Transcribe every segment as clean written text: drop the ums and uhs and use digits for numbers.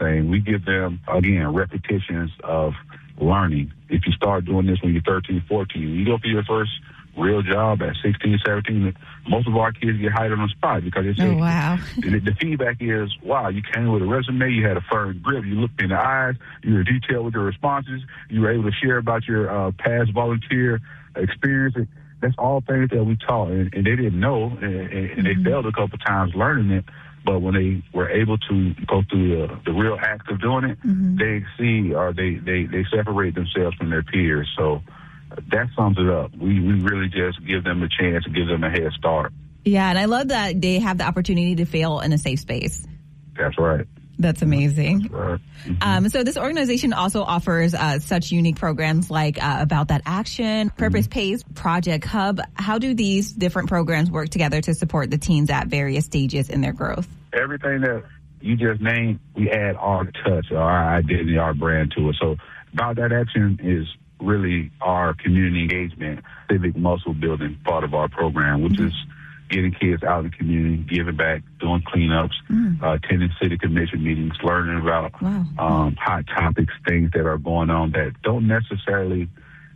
same. We give them, again, repetitions of learning. If you start doing this when you're 13, 14, you go for your first real job at 16, 17, most of our kids get hired on the spot because they say, oh, wow. the feedback is, wow, you came with a resume, you had a firm grip, you looked in the eyes, you were detailed with your responses, you were able to share about your past volunteer experience. That's all things that we taught, and they didn't know, and they failed a couple times learning it. But when they were able to go through the real act of doing it, they exceed or they separate themselves from their peers. So that sums it up. We really just give them a chance to give them a head start. Yeah, and I love that they have the opportunity to fail in a safe space. That's right. That's amazing. That's right. So this organization also offers such unique programs like About That Action, Purpose Pays, Project Hub. How do these different programs work together to support the teens at various stages in their growth? Everything that you just named, we add our touch, our identity, our brand to it. So About That Action is really our community engagement, civic muscle building part of our program, which is getting kids out in the community, giving back, doing cleanups, attending city commission meetings, learning about hot topics, things that are going on that don't necessarily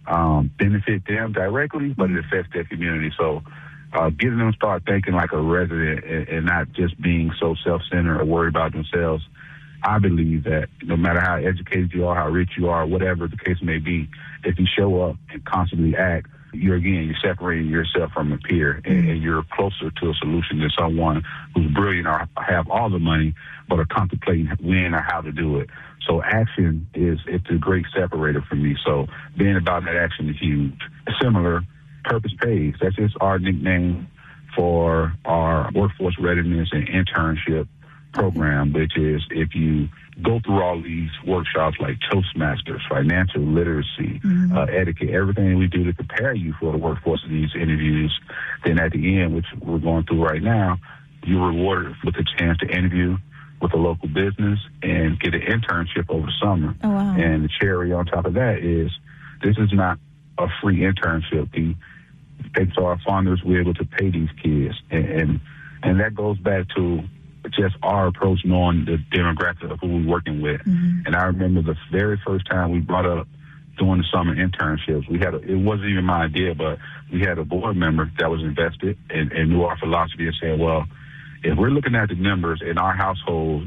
benefit them directly, but it affects their community. So getting them to start thinking like a resident and not just being so self-centered or worried about themselves. I believe that no matter how educated you are, how rich you are, whatever the case may be, if you show up and constantly act, you're separating yourself from a peer, and you're closer to a solution than someone who's brilliant or have all the money, but are contemplating when or how to do it. So action it's a great separator for me. So being about that action is huge. Similar, Purpose Pays. That's just our nickname for our workforce readiness and internship program, which is if you go through all these workshops like Toastmasters, financial literacy, etiquette, everything we do to prepare you for the workforce of these interviews, then at the end, which we're going through right now, you're rewarded with a chance to interview with a local business and get an internship over summer. Oh, wow. And the cherry on top of that is this is not a free internship. Thanks to our funders, we're able to pay these kids. And that goes back to just our approach, knowing the demographic of who we're working with. And I remember the very first time we brought up doing the summer internships, it wasn't even my idea, but we had a board member that was invested and knew our philosophy and said, well, if we're looking at the numbers in our household,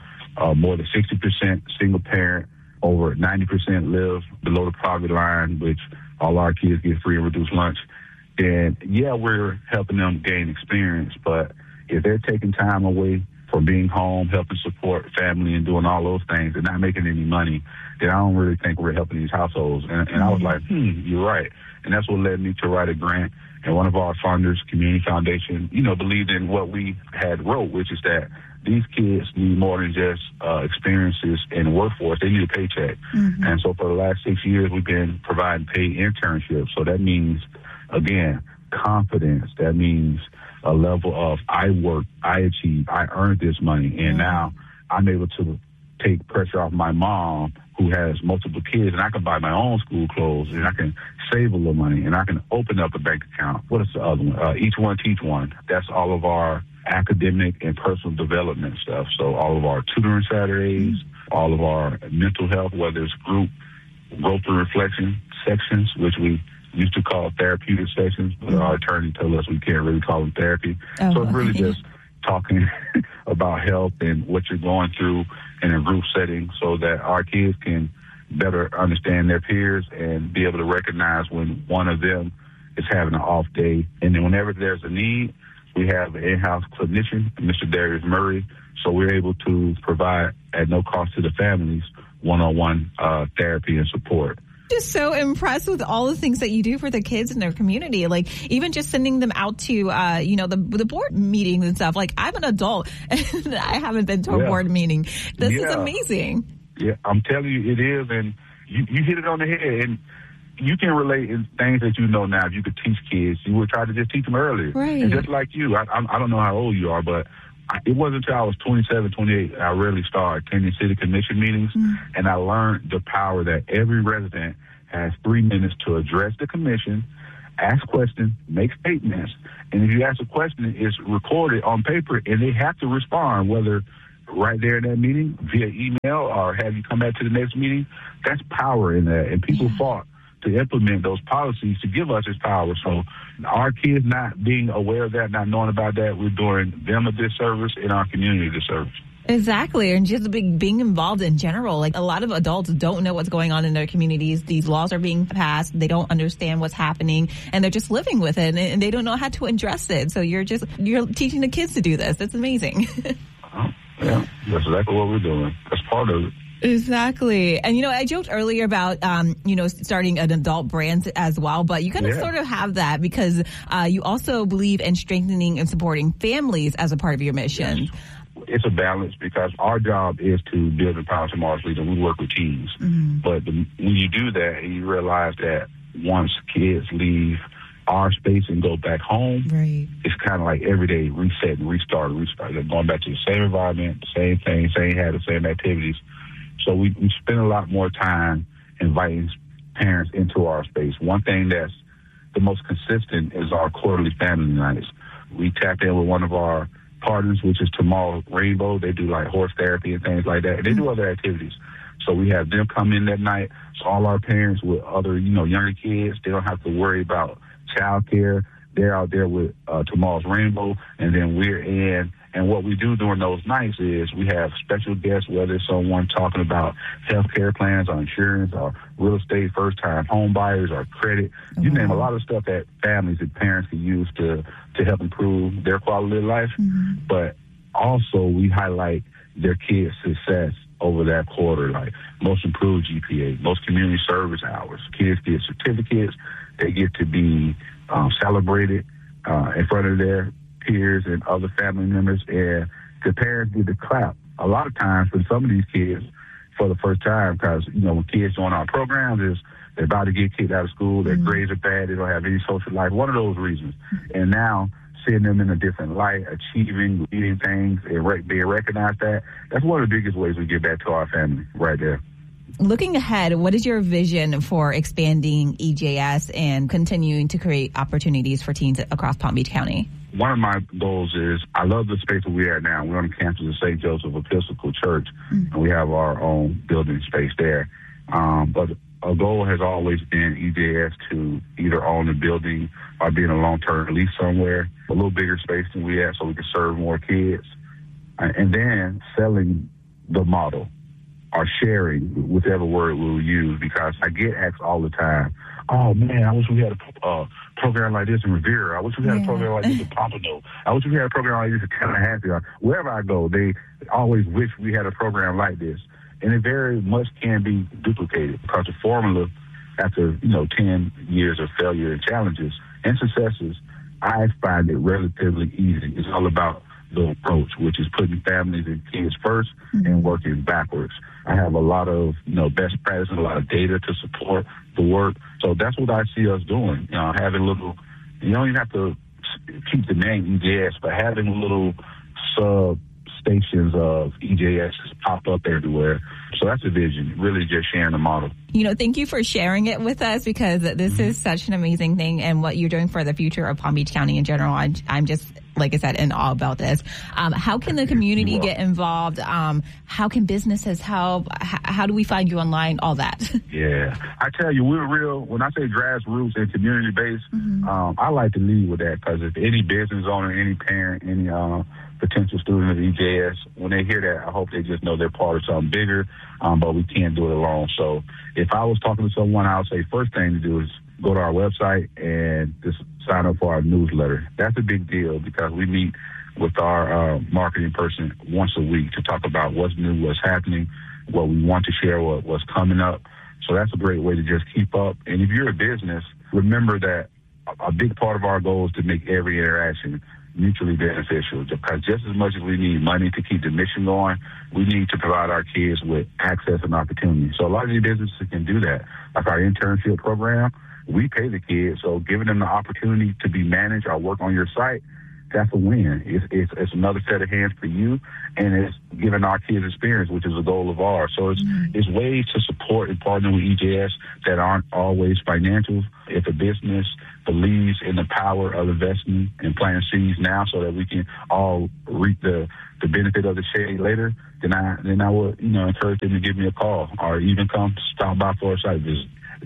more than 60% single parent, over 90% live below the poverty line, which all our kids get free and reduced lunch, then we're helping them gain experience, but if they're taking time away from being home, helping support family and doing all those things and not making any money, then I don't really think we're helping these households. And I was like, you're right. And that's what led me to write a grant. And one of our funders, Community Foundation, believed in what we had wrote, which is that these kids need more than just experiences in the workforce. They need a paycheck. And so for the last 6 years, we've been providing paid internships. So that means, again, confidence. That means a level of I worked, I achieved, I earned this money, and now I'm able to take pressure off my mom who has multiple kids, and I can buy my own school clothes, and I can save a little money, and I can open up a bank account. What is the other one? Each One Teach One. That's all of our academic and personal development stuff. So all of our tutoring Saturdays, all of our mental health, whether it's group growth and reflection sections, which we used to call therapeutic sessions, but our attorney told us we can't really call them therapy. So it's really just talking about health and what you're going through in a group setting so that our kids can better understand their peers and be able to recognize when one of them is having an off day. And then whenever there's a need, we have an in-house clinician, Mr. Darius Murray, so we're able to provide at no cost to the families one-on-one therapy and support. Just so impressed with all the things that you do for the kids in their community. Like even just sending them out to, the board meetings and stuff. Like I'm an adult and I haven't been to a board meeting. This is amazing. Yeah, I'm telling you, it is. And you hit it on the head. And you can relate in things that you know now. If you could teach kids, you would try to just teach them earlier. Right. And just like you, I don't know how old you are, but it wasn't until I was 27, 28, I really started attending city commission meetings, and I learned the power that every resident has 3 minutes to address the commission, ask questions, make statements, and if you ask a question, it's recorded on paper, and they have to respond, whether right there in that meeting via email or have you come back to the next meeting, that's power in that. And people fought to implement those policies to give us this power. So our kids not being aware of that, not knowing about that, we're doing them a disservice and our community a disservice. Exactly. And just being involved in general. Like, a lot of adults don't know what's going on in their communities. These laws are being passed. They don't understand what's happening, and they're just living with it, and they don't know how to address it. So you're teaching the kids to do this. That's amazing. Yeah, that's exactly what we're doing. That's part of it. Exactly. And, I joked earlier about, starting an adult brand as well, but you kind of sort of have that because you also believe in strengthening and supporting families as a part of your mission. Yes. It's a balance because our job is to build and empower tomorrow's leaders, and we work with teams. Mm-hmm. But when you do that and you realize that once kids leave our space and go back home, right, it's kind of like every day reset and restart. They're going back to the same environment, the same thing, same habits, same activities. So we spend a lot more time inviting parents into our space. One thing that's the most consistent is our quarterly family nights. We tap in with one of our partners, which is Tomorrow Rainbow. They do like horse therapy and things like that. And they do other activities. So we have them come in that night. So all our parents with other, younger kids, they don't have to worry about childcare. They're out there with Tomorrow's Rainbow, and then we're in. And what we do during those nights is we have special guests, whether it's someone talking about health care plans or insurance or real estate, first-time home buyers or credit. Mm-hmm. You name a lot of stuff that families and parents can use to help improve their quality of life. Mm-hmm. But also we highlight their kids' success over that quarter, like most improved GPA, most community service hours. Kids get certificates. They get to be celebrated in front of their peers and other family members, and the parents get to clap. A lot of times for some of these kids for the first time, because, when kids join our programs, is they're about to get kicked out of school, their grades are bad, they don't have any social life, one of those reasons. And now seeing them in a different light, achieving, leading things, and being recognized, that's one of the biggest ways we get back to our family right there. Looking ahead, what is your vision for expanding EJS and continuing to create opportunities for teens across Palm Beach County? One of my goals is, I love the space that we're at now. We're on the campus of St. Joseph Episcopal Church, and we have our own building space there. But our goal has always been EJS to either own a building or be in a long-term lease somewhere, a little bigger space than we have so we can serve more kids. And then selling the model or sharing, whichever word we'll use, because I get asked all the time, oh, man, I wish we had a program like this in Rivera. I wish we had a program like this in Pompano. I wish we had a program like this in Tallahassee. Wherever I go, they always wish we had a program like this. And it very much can be duplicated because the formula, after 10 years of failure and challenges and successes, I find it relatively easy. It's all about the approach, which is putting families and kids first and working backwards. I have a lot of best practice and a lot of data to support the work. So that's what I see us doing. Having little, you don't even have to keep the name EJS, but having little stations of EJS pop up everywhere. So that's the vision, really just sharing the model. Thank you for sharing it with us because this is such an amazing thing, and what you're doing for the future of Palm Beach County in general. I'm just, like I said, in awe about this. How can the community get involved? How can businesses help? How do we find you online? All that. Yeah. I tell you, we're real. When I say grassroots and community-based, I like to lead with that because if any business owner, any parent, any potential student of EJS, when they hear that, I hope they just know they're part of something bigger, but we can't do it alone. So if I was talking to someone, I would say first thing to do is go to our website and just sign up for our newsletter. That's a big deal because we meet with our marketing person once a week to talk about what's new, what's happening, what we want to share, what's coming up. So that's a great way to just keep up. And if you're a business, remember that a big part of our goal is to make every interaction mutually beneficial, because just as much as we need money to keep the mission going, we need to provide our kids with access and opportunity. So a lot of these businesses can do that. Like our internship program, we pay the kids, so giving them the opportunity to be managed or work on your site, that's a win. It's another set of hands for you, and it's giving our kids experience, which is a goal of ours. So it's ways to support and partner with EJS that aren't always financial. If a business believes in the power of investing and planting seeds now so that we can all reap the benefit of the shade later, then I would, encourage them to give me a call or even come stop by for a site visit.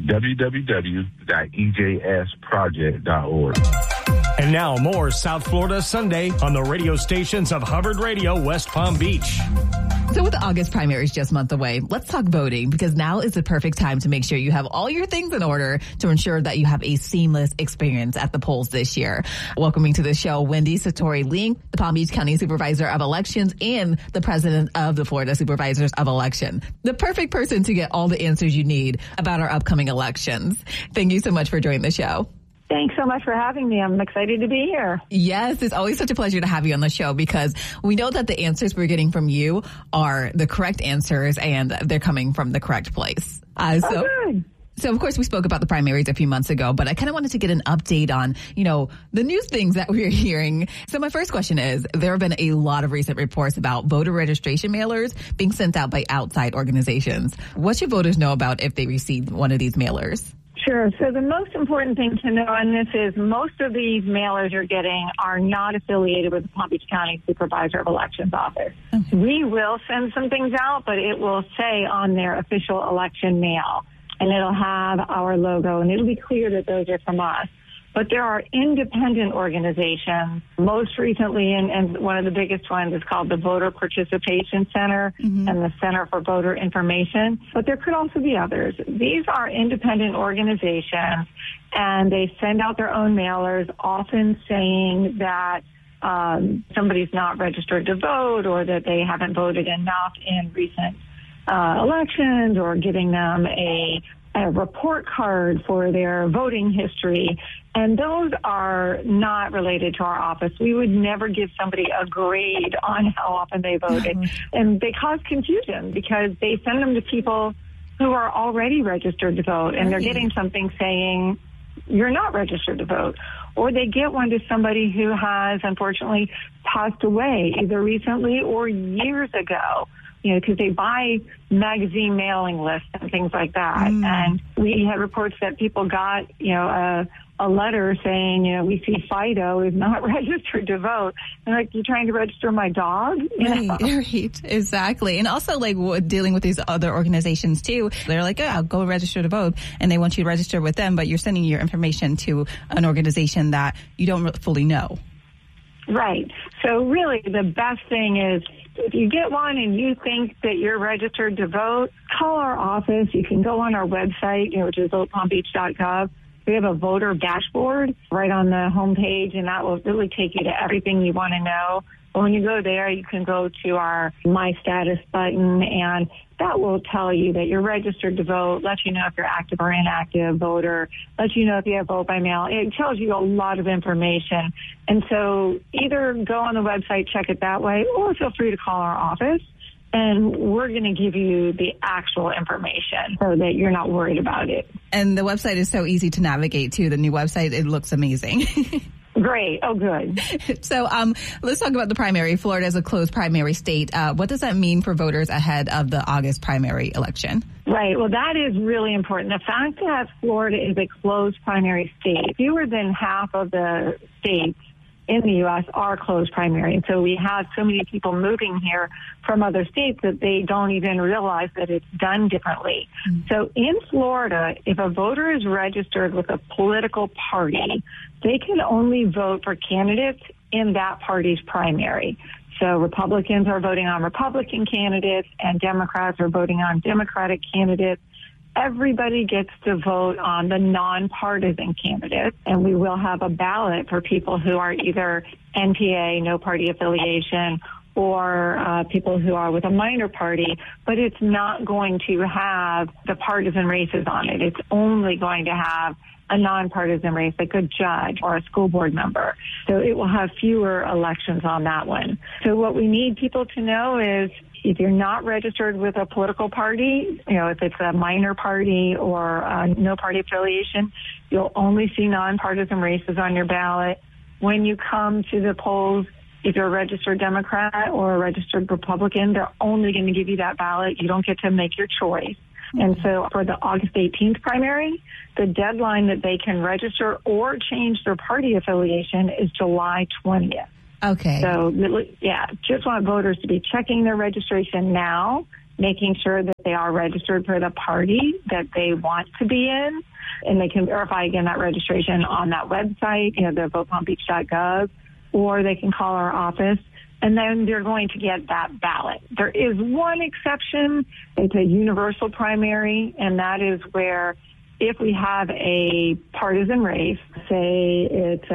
www.ejsproject.org. And now more South Florida Sunday on the radio stations of Hubbard Radio, West Palm Beach. So with the August primaries just a month away, let's talk voting, because now is the perfect time to make sure you have all your things in order to ensure that you have a seamless experience at the polls this year. Welcoming to the show, Wendy Satori-Link, the Palm Beach County Supervisor of Elections and the President of the Florida Supervisors of Election. The perfect person to get all the answers you need about our upcoming elections. Thank you so much for joining the show. Thanks so much for having me. I'm excited to be here. Yes, it's always such a pleasure to have you on the show, because we know that the answers we're getting from you are the correct answers and they're coming from the correct place. So, of course, we spoke about the primaries a few months ago, but I kind of wanted to get an update on, the new things that we're hearing. So my first question is, there have been a lot of recent reports about voter registration mailers being sent out by outside organizations. What should voters know about if they receive one of these mailers? Sure. So the most important thing to know on this is most of these mailers you're getting are not affiliated with the Palm Beach County Supervisor of Elections office. Okay. We will send some things out, but it will say on their official election mail, and it'll have our logo, and it'll be clear that those are from us. But there are independent organizations, most recently, and one of the biggest ones is called the Voter Participation Center and the Center for Voter Information. But there could also be others. These are independent organizations, and they send out their own mailers, often saying that somebody's not registered to vote or that they haven't voted enough in recent elections, or giving them a report card for their voting history. And those are not related to our office. We would never give somebody a grade on how often they voted. And they cause confusion because they send them to people who are already registered to vote, and they're getting something saying you're not registered to vote. Or they get one to somebody who has unfortunately passed away either recently or years ago, because they buy magazine mailing lists and things like that. And we had reports that people got, a letter saying, we see Fido is not registered to vote. And like, you're trying to register my dog? Right, exactly. And also, dealing with these other organizations too, they're like, I'll go register to vote, and they want you to register with them, but you're sending your information to an organization that you don't fully know. Right. So really, the best thing is, if you get one and you think that you're registered to vote, call our office. You can go on our website, which is votepalmbeach.gov. We have a voter dashboard right on the homepage, and that will really take you to everything you want to know. But when you go there, you can go to our My Status button, and that will tell you that you're registered to vote, let you know if you're active or inactive voter, let you know if you have vote by mail. It tells you a lot of information. And so either go on the website, check it that way, or feel free to call our office, and we're going to give you the actual information so that you're not worried about it. And the website is so easy to navigate, too. The new website, it looks amazing. Great. Oh, good. So let's talk about the primary. Florida is a closed primary state. What does that mean for voters ahead of the August primary election? Right. Well, that is really important. The fact that Florida is a closed primary state, fewer than half of the states in the U.S. are closed primary. And so we have so many people moving here from other states that they don't even realize that it's done differently. So in Florida, if a voter is registered with a political party, they can only vote for candidates in that party's primary. So Republicans are voting on Republican candidates and Democrats are voting on Democratic candidates. Everybody gets to vote on the nonpartisan candidates, and we will have a ballot for people who are either NPA, no party affiliation, or people who are with a minor party, but it's not going to have the partisan races on it. It's only going to have a nonpartisan race, like a judge or a school board member. So it will have fewer elections on that one. So what we need people to know is, if you're not registered with a political party, if it's a minor party or no party affiliation, you'll only see nonpartisan races on your ballot. when you come to the polls, if you're a registered Democrat or a registered Republican, they're only going to give you that ballot. You don't get to make your choice. And so for the August 18th primary, the deadline that they can register or change their party affiliation is July 20th. Okay. So, yeah, just want voters to be checking their registration now, making sure that they are registered for the party that they want to be in. And they can verify, again, that registration on that website, the votepalmbeach.gov, or they can call our office. And then they're going to get that ballot. There is one exception. It's a universal primary, and that is where if we have a partisan race, say it's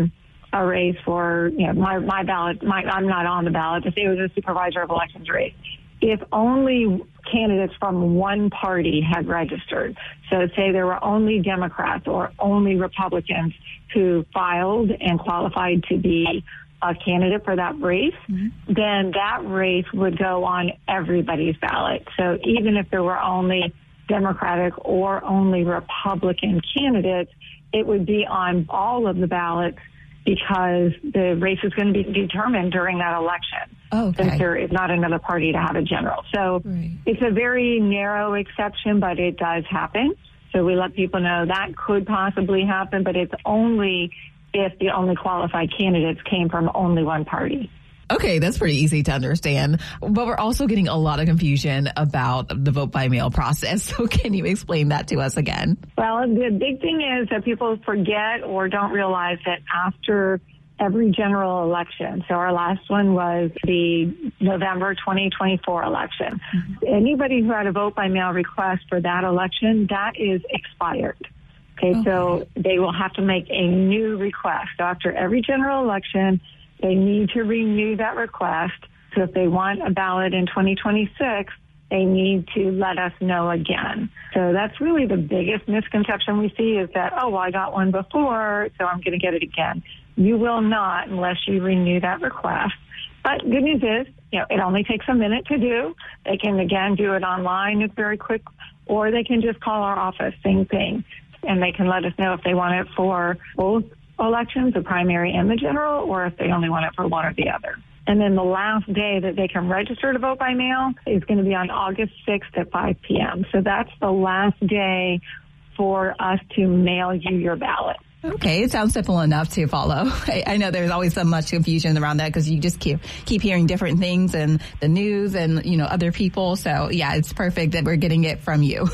a race for, my ballot, I'm not on the ballot, to say it was a supervisor of elections race. If only candidates from one party had registered, so say there were only Democrats or only Republicans who filed and qualified to be a candidate for that race, then that race would go on everybody's ballot. So even if there were only Democratic or only Republican candidates, it would be on all of the ballots because the race is going to be determined during that election. Since there is not another party to have a general. So It's a very narrow exception, but it does happen. So we let people know that could possibly happen, but it's only if the only qualified candidates came from only one party. Okay, that's pretty easy to understand. But we're also getting a lot of confusion about the vote by mail process. So can you explain that to us again? Well, the big thing is that people forget or don't realize that after every general election, so our last one was the November 2024 election, anybody who had a vote by mail request for that election, that is expired. Okay, so they will have to make a new request. So after every general election, they need to renew that request. So if they want a ballot in 2026, they need to let us know again. So that's really the biggest misconception we see is that, I got one before, so I'm going to get it again. You will not unless you renew that request. But good news is, it only takes a minute to do. They can, again, do it online. It's very quick. Or they can just call our office, same thing. And they can let us know if they want it for both elections, the primary and the general, or if they only want it for one or the other. And then the last day that they can register to vote by mail is going to be on August 6th at 5 p.m. So that's the last day for us to mail you your ballot. Okay, it sounds simple enough to follow. I know there's always so much confusion around that because you just keep hearing different things in the news and, other people. So, yeah, it's perfect that we're getting it from you.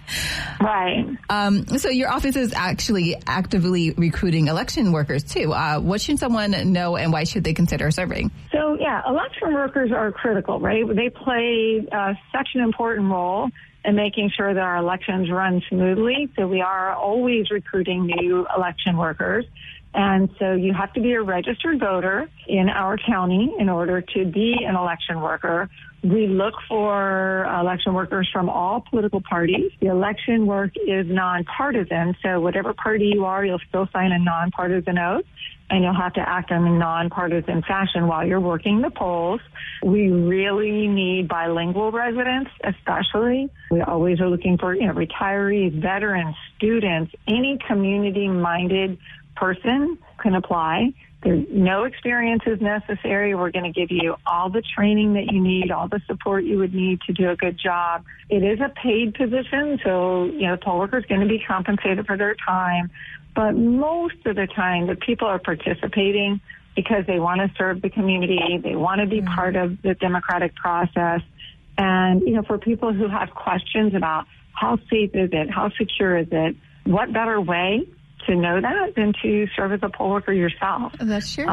Right. So your office is actually actively recruiting election workers, too. What should someone know and why should they consider serving? So, election workers are critical, right? They play such an important role in making sure that our elections run smoothly. So we are always recruiting new election workers. And so you have to be a registered voter in our county in order to be an election worker. We look for election workers from all political parties. The election work is nonpartisan, so whatever party you are, you'll still sign a nonpartisan oath, and you'll have to act in a nonpartisan fashion while you're working the polls. We really need bilingual residents, especially. We always are looking for, retirees, veterans, students, any community-minded person can apply. There's no experience is necessary. We're going to give you all the training that you need, all the support you would need to do a good job. It is a paid position, so, the poll worker is going to be compensated for their time. But most of the time, the people are participating because they want to serve the community. They want to be part of the democratic process. And, for people who have questions about how safe is it, how secure is it, what better way to know that than to serve as a poll worker yourself. That's true.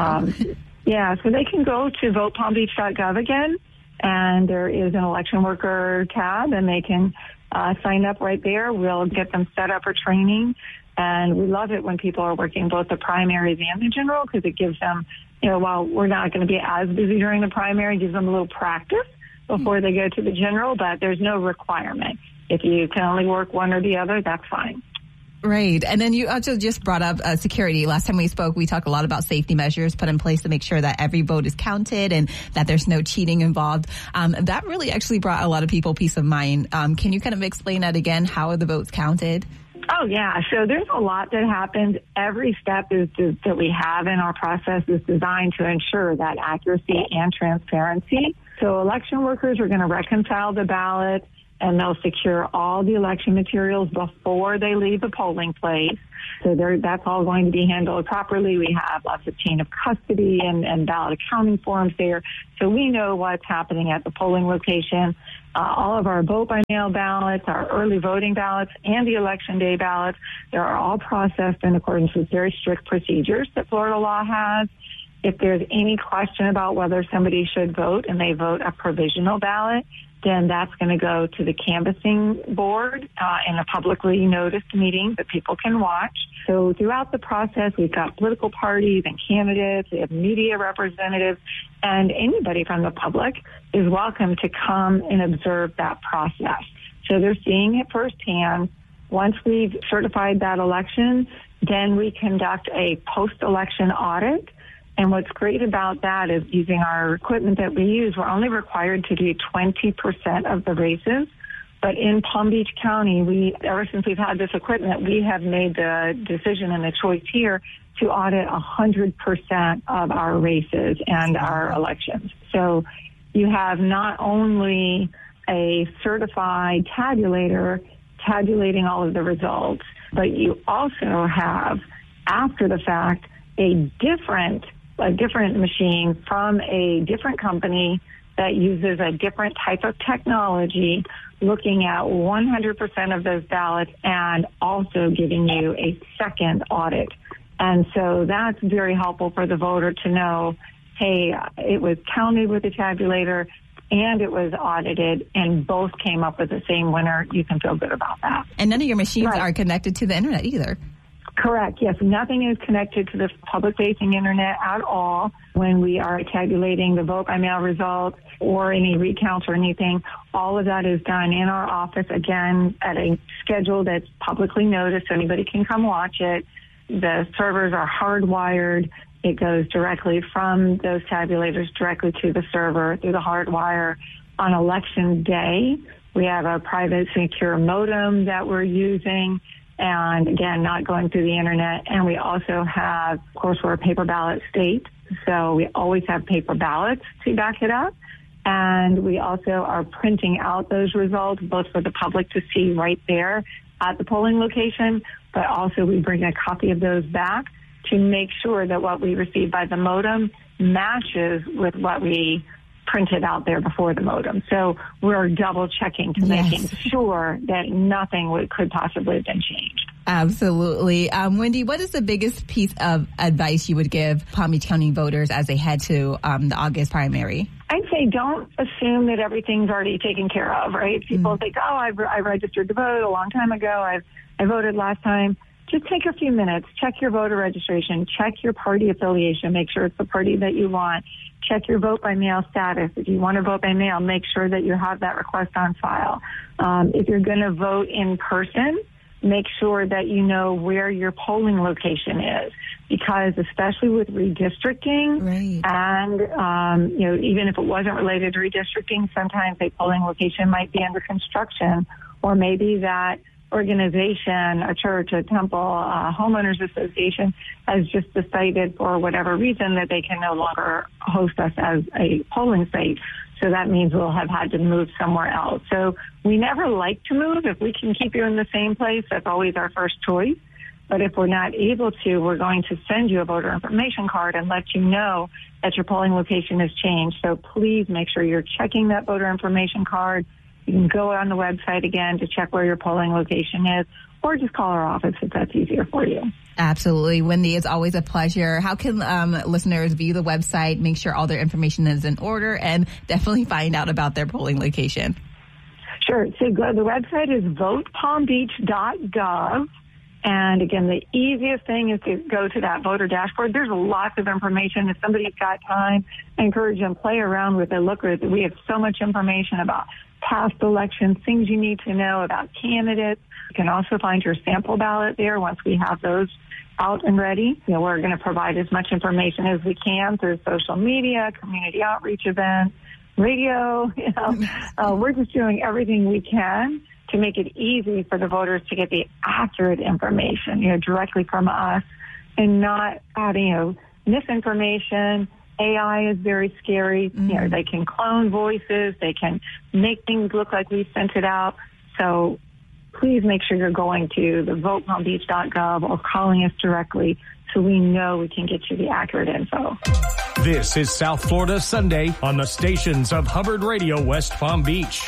So they can go to votepalmbeach.gov again, and there is an election worker tab, and they can sign up right there. We'll get them set up for training, and we love it when people are working both the primaries and the general because it gives them, while we're not going to be as busy during the primary, it gives them a little practice before they go to the general, but there's no requirement. If you can only work one or the other, that's fine. Right. And then you also just brought up security. Last time we spoke, we talked a lot about safety measures put in place to make sure that every vote is counted and that there's no cheating involved. That really actually brought a lot of people peace of mind. Can you kind of explain that again? How are the votes counted? Oh, yeah. So there's a lot that happens. Every step that we have in our process is designed to ensure that accuracy and transparency. So election workers are going to reconcile the ballot, and they'll secure all the election materials before they leave the polling place. So that's all going to be handled properly. We have lots of chain of custody and ballot accounting forms there. So we know what's happening at the polling location. All of our vote-by-mail ballots, our early voting ballots, and the election day ballots, they are all processed in accordance with very strict procedures that Florida law has. If there's any question about whether somebody should vote and they vote a provisional ballot, then that's going to go to the canvassing board in a publicly noticed meeting that people can watch. So throughout the process, we've got political parties and candidates, we have media representatives, and anybody from the public is welcome to come and observe that process. So they're seeing it firsthand. Once we've certified that election, then we conduct a post-election audit. And what's great about that is using our equipment that we use, we're only required to do 20% of the races. But in Palm Beach County, ever since we've had this equipment, we have made the decision and the choice here to audit 100% of our races and our elections. So you have not only a certified tabulator tabulating all of the results, but you also have, after the fact, a different machine from a different company that uses a different type of technology, looking at 100% of those ballots and also giving you a second audit. And so that's very helpful for the voter to know, hey, it was counted with the tabulator and it was audited, and both came up with the same winner. You can feel good about that. And none of your machines are connected to the internet either. Correct. Yes, nothing is connected to the public-facing internet at all when we are tabulating the vote-by-mail results or any recounts or anything. All of that is done in our office, again, at a schedule that's publicly noticed so anybody can come watch it. The servers are hardwired. It goes directly from those tabulators directly to the server through the hardwire. On election day, we have a private secure modem that we're using. And again, not going through the internet. And we also have, of course, we're a paper ballot state, so we always have paper ballots to back it up. And we also are printing out those results, both for the public to see right there at the polling location, but also we bring a copy of those back to make sure that what we receive by the modem matches with what we printed out there before the modem. So we're double checking to making sure that nothing could possibly have been changed. Absolutely. Wendy, what is the biggest piece of advice you would give Palm Beach County voters as they head to the August primary? I'd say don't assume that everything's already taken care of, right? People think, I registered to vote a long time ago. I voted last time. Just take a few minutes, check your voter registration, check your party affiliation, make sure it's the party that you want, check your vote-by-mail status. If you want to vote by mail, make sure that you have that request on file. If you're going to vote in person, make sure that you know where your polling location is, because especially with redistricting and, even if it wasn't related to redistricting, sometimes a polling location might be under construction, or maybe that organization, a church, a temple, a homeowners association has just decided for whatever reason that they can no longer host us as a polling site. So that means we'll have had to move somewhere else. So we never like to move. If we can keep you in the same place, that's always our first choice. But if we're not able to, we're going to send you a voter information card and let you know that your polling location has changed. So please make sure you're checking that voter information card. You can go on the website again to check where your polling location is, or just call our office if that's easier for you. Absolutely. Wendy, it's always a pleasure. How can listeners view the website, make sure all their information is in order, and definitely find out about their polling location? Sure. So the website is votepalmbeach.gov. And again, the easiest thing is to go to that voter dashboard. There's lots of information. If somebody's got time, I encourage them to play around with it. Look at it. We have so much information about past elections, things you need to know about candidates. You can also find your sample ballot there once we have those out and ready. We're going to provide as much information as we can through social media, community outreach events, radio. We're just doing everything we can to make it easy for the voters to get the accurate information, directly from us, and not having, misinformation. AI is very scary. Mm-hmm. They can clone voices. They can make things look like we sent it out. So please make sure you're going to the votepalmbeach.gov or calling us directly so we know we can get you the accurate info. This is South Florida Sunday on the stations of Hubbard Radio West Palm Beach.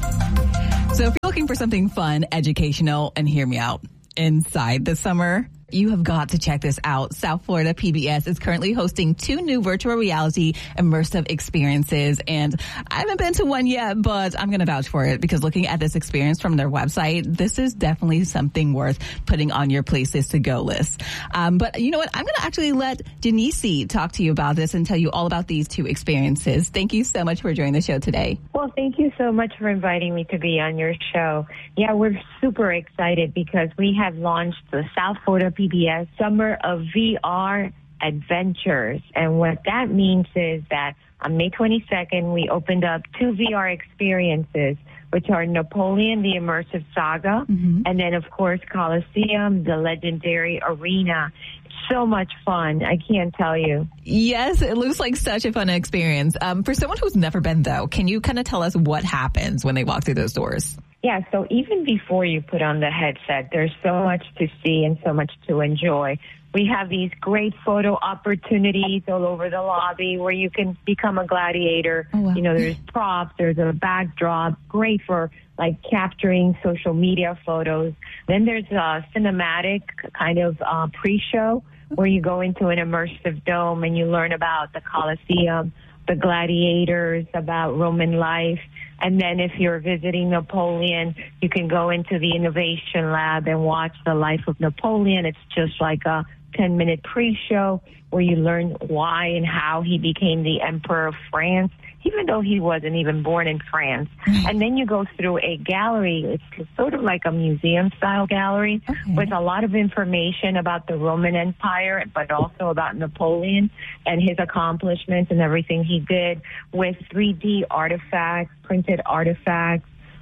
So if you're looking for something fun, educational, and hear me out, inside the summer, you have got to check this out. South Florida PBS is currently hosting 2 new virtual reality immersive experiences. And I haven't been to one yet, but I'm going to vouch for it because looking at this experience from their website, this is definitely something worth putting on your places to go list. But you know what? I'm going to actually let Denise talk to you about this and tell you all about these 2 experiences. Thank you so much for joining the show today. Well, thank you so much for inviting me to be on your show. Yeah, we're super excited because we have launched the South Florida PBS Summer of VR Adventures. And what that means is that on May 22nd, we opened up 2 VR experiences, which are Napoleon, the Immersive Saga, and then, of course, Coliseum, the legendary arena. So much fun. I can't tell you. Yes, it looks like such a fun experience. For someone who's never been, though, can you kind of tell us what happens when they walk through those doors? Yeah, so even before you put on the headset, there's so much to see and so much to enjoy. We have these great photo opportunities all over the lobby where you can become a gladiator. Oh, wow. There's props, there's a backdrop, great for capturing social media photos. Then there's a cinematic kind of pre-show where you go into an immersive dome and you learn about the Coliseum, the gladiators, about Roman life. And then if you're visiting Napoleon, you can go into the Innovation Lab and watch the life of Napoleon. It's just like a 10-minute pre-show where you learn why and how he became the Emperor of France, even though he wasn't even born in France. And then you go through a gallery. It's sort of like a museum-style gallery with a lot of information about the Roman Empire, but also about Napoleon and his accomplishments and everything he did with 3D artifacts, printed artifacts,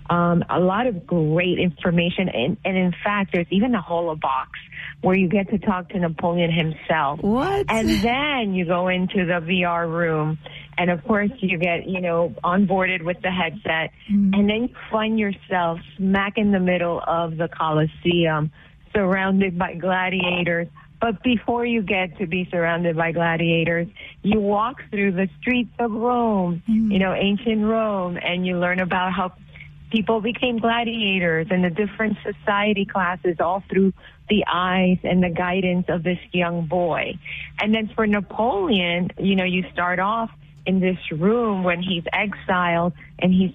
a lot of great information. And in fact, there's even a holobox where you get to talk to Napoleon himself. What? And then you go into the VR room. And, of course, you get, onboarded with the headset. And then you find yourself smack in the middle of the Coliseum, surrounded by gladiators. But before you get to be surrounded by gladiators, you walk through the streets of Rome, ancient Rome, and you learn about how people became gladiators and the different society classes all through the eyes and the guidance of this young boy. And then for Napoleon, you start off in this room when he's exiled and he's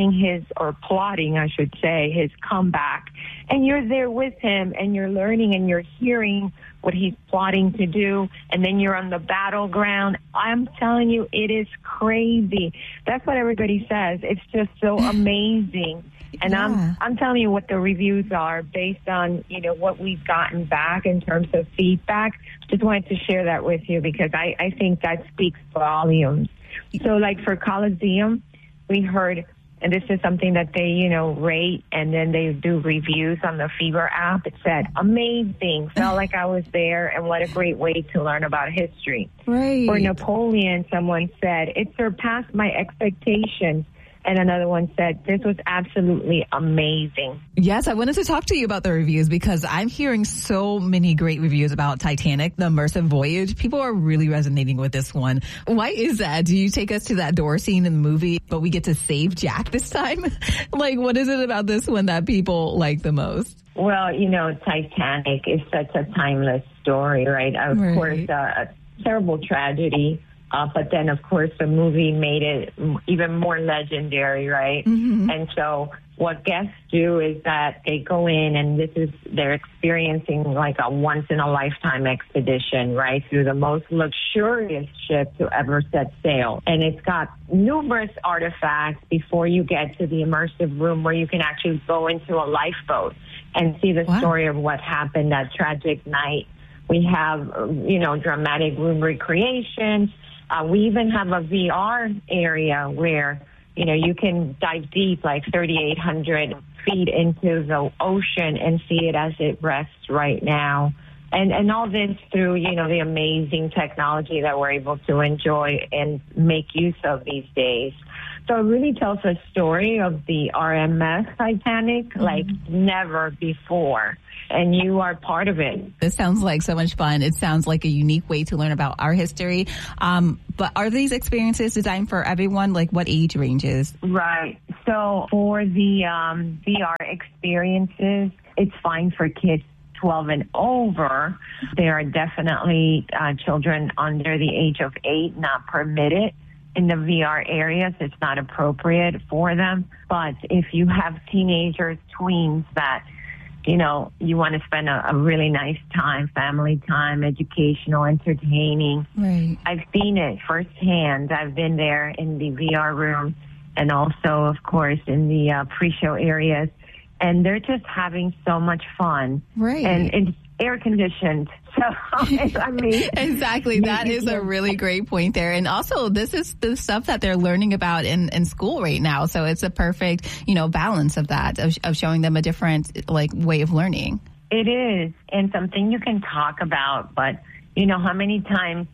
plotting, I should say, his comeback. And you're there with him and you're learning and you're hearing what he's plotting to do. And then you're on the battleground. I'm telling you, it is crazy. That's what everybody says. It's just so amazing. And I'm telling you what the reviews are based on, what we've gotten back in terms of feedback. Just wanted to share that with you because I think that speaks volumes. So like for Coliseum, we heard, and this is something that they, rate, and then they do reviews on the Fever app. It said, amazing, felt like I was there, and what a great way to learn about history. Right. For Napoleon, someone said, it surpassed my expectations. And another one said, this was absolutely amazing. Yes, I wanted to talk to you about the reviews because I'm hearing so many great reviews about Titanic, the immersive voyage. People are really resonating with this one. Why is that? Do you take us to that door scene in the movie, but we get to save Jack this time? What is it about this one that people like the most? Well, Titanic is such a timeless story, right? Of course, a terrible tragedy. But then, of course, the movie made it even more legendary, right? And so what guests do is that they go in and they're experiencing like a once-in-a-lifetime expedition, right, through the most luxurious ship to ever set sail. And it's got numerous artifacts before you get to the immersive room where you can actually go into a lifeboat and see the story of what happened that tragic night. We have, dramatic room recreations. We even have a VR area where, you can dive deep, like 3,800 feet into the ocean and see it as it rests right now. And all this through, you know, the amazing technology that we're able to enjoy and make use of these days. So it really tells a story of the RMS Titanic like never before. And you are part of it. This sounds like so much fun. It sounds like a unique way to learn about our history. But are these experiences designed for everyone? Like what age ranges? Right. So for the VR experiences, it's fine for kids 12 and over. There are definitely children under the age of 8 not permitted in the VR areas. It's not appropriate for them. But if you have teenagers, tweens that, you know, you want to spend a really nice time, family time, educational, entertaining. Right. I've seen it firsthand. I've been there in the VR room and also, of course, in the pre-show areas. And they're just having so much fun. Right. And it's air conditioned. So, I mean. Exactly. That is a really great point there. And also, this is the stuff that they're learning about in school right now. So it's a perfect, you know, balance of that, of showing them a different, like, way of learning. It is. And something you can talk about, but you know, how many times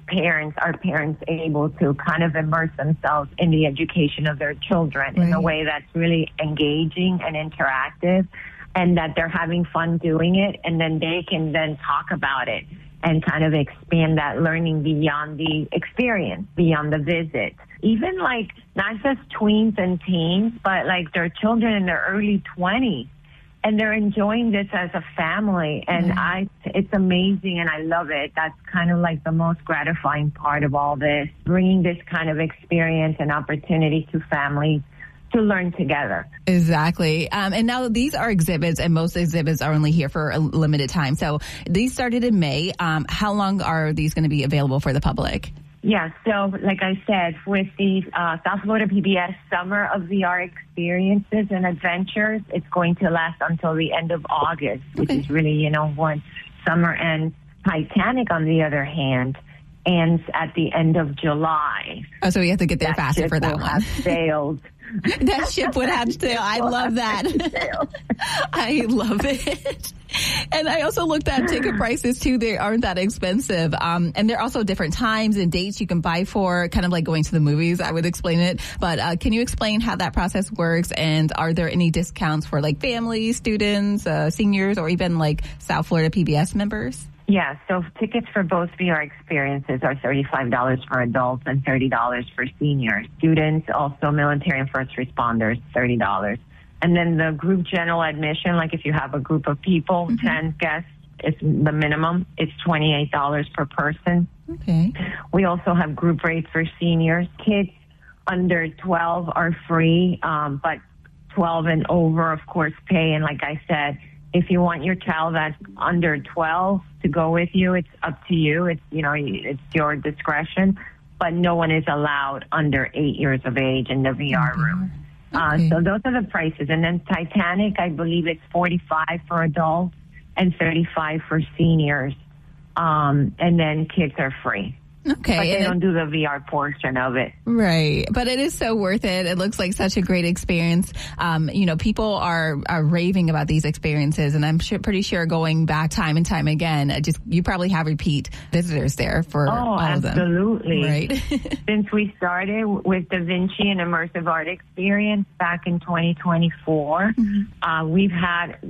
are parents able to kind of immerse themselves in the education of their children in a way that's really engaging and interactive, and that they're having fun doing it, and then they can then talk about it and kind of expand that learning beyond the experience, beyond the visit. Even like not just tweens and teens, but like their children in their early 20s. And they're enjoying this as a family, and it's amazing, and I love it. That's kind of like the most gratifying part of all this, bringing this kind of experience and opportunity to families to learn together. Exactly. And now these are exhibits, and most exhibits are only here for a limited time. So these started in May. How long are these going to be available for the public? Yeah, so like I said, with the South Florida PBS Summer of VR Experiences and Adventures, it's going to last until the end of August, which is really, you know, when summer ends. Titanic, on the other hand, ends at the end of July. Oh, so we have to get there faster for that one. Have sailed. That ship would have sailed. I love that. I love it. And I also looked at ticket prices too. They aren't that expensive. And there are also different times and dates you can buy for, kind of like going to the movies. I would explain it. But can you explain how that process works? And are there any discounts for like families, students, seniors, or even like South Florida PBS members? Yeah, so tickets for both VR experiences are $35 for adults and $30 for seniors. Students, also military and first responders, $30. And then the group general admission, like if you have a group of people, 10 guests, it's the minimum. It's $28 per person. Okay. We also have group rates for seniors. Kids under 12 are free, but 12 and over, of course, pay. And like I said, if you want your child that's under 12 to go with you, it's up to you. It's, you know, it's your discretion, but no one is allowed under 8 years of age in the VR room. Okay. So those are the prices. And then Titanic, I believe it's $45 for adults and $35 for seniors. And then kids are free. Okay. But they don't do the VR portion of it. Right. But it is so worth it. It looks like such a great experience. You know, people are raving about these experiences, and I'm pretty sure going back time and time again, you probably have repeat visitors there for all of them. Absolutely. Right. Since we started with Da Vinci and Immersive Art Experience back in 2024, we've had